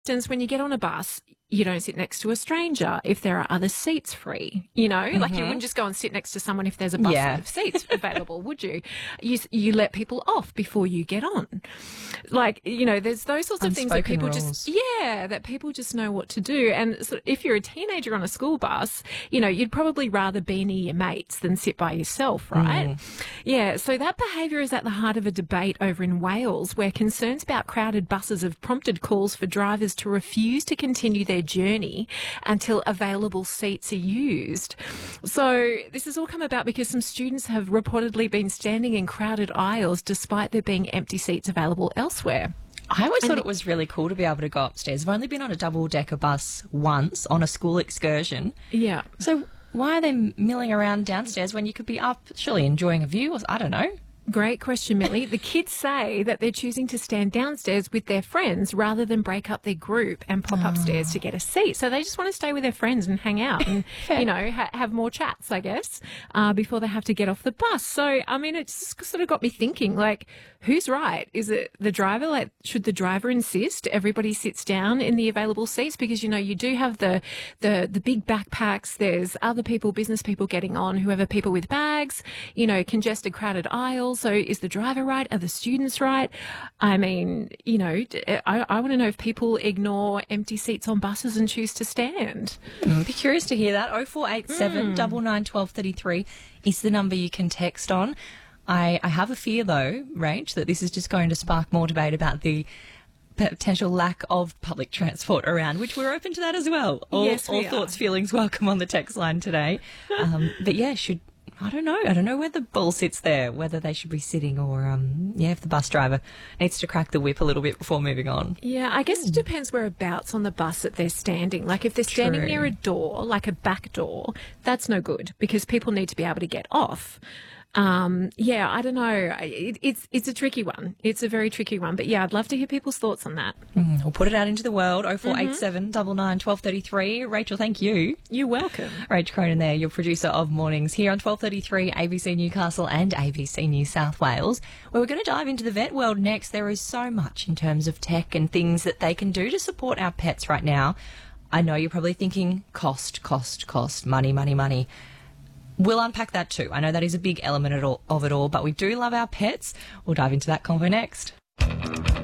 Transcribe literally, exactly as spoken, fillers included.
instance, when you get on a bus, you don't sit next to a stranger if there are other seats free, you know, mm-hmm. like you wouldn't just go and sit next to someone if there's a bus Yeah. of seats available, would you? you? You let people off before you get on. Like, you know, there's those sorts of things that people rules. just, yeah, that people just know what to do. And so if you're a teenager on a school bus, you know, you'd probably rather be near your mates than sit by yourself, right? Mm. Yeah, so that behaviour is at the heart of a debate over in Wales where concerns about crowded buses have prompted calls for drivers to refuse to continue their journey until available seats are used. So this has all come about because some students have reportedly been standing in crowded aisles despite there being empty seats available elsewhere. I always And thought it was really cool to be able to go upstairs. I've only been on a double-decker bus once on a school excursion. Yeah. So why are they milling around downstairs when you could be up, surely enjoying a view? Or, I don't know. Great question, Millie. The kids say that they're choosing to stand downstairs with their friends rather than break up their group and pop oh. upstairs to get a seat. So they just want to stay with their friends and hang out and, you know, ha- have more chats, I guess, uh, before they have to get off the bus. So, I mean, it just sort of got me thinking, like, who's right? Is it the driver? Like, should the driver insist everybody sits down in the available seats? Because, you know, you do have the, the, the big backpacks. There's other people, business people getting on, whoever people with bags, you know, congested, crowded aisles. So is the driver right? Are the students right? I mean, you know, I, I want to know if people ignore empty seats on buses and choose to stand. Mm, be curious to hear that. oh four eight seven, nine nine, one two three three is the number you can text on. I, I have a fear, though, Rach, that this is just going to spark more debate about the potential lack of public transport around, which we're open to that as well. All, yes, we all are. thoughts, feelings welcome on the text line today. Um, but, yeah, should... I don't know. I don't know where the ball sits there, whether they should be sitting or, um, yeah, if the bus driver needs to crack the whip a little bit before moving on. Yeah, I guess it depends whereabouts on the bus that they're standing. Like if they're standing True. near a door, like a back door, that's no good because people need to be able to get off. Um, yeah, I don't know. It, it's it's a tricky one. It's a very tricky one. But, yeah, I'd love to hear people's thoughts on that. Mm, we'll put it out into the world. oh four eight seven, nine nine, one two three three. Rachel, thank you. You're welcome. Rach Cronin there, your producer of Mornings here on twelve thirty-three A B C Newcastle and A B C New South Wales, where we're going to dive into the vet world next. There is so much in terms of tech and things that they can do to support our pets right now. I know you're probably thinking cost, cost, cost, money, money, money. We'll unpack that too. I know that is a big element of it all, but we do love our pets. We'll dive into that convo next.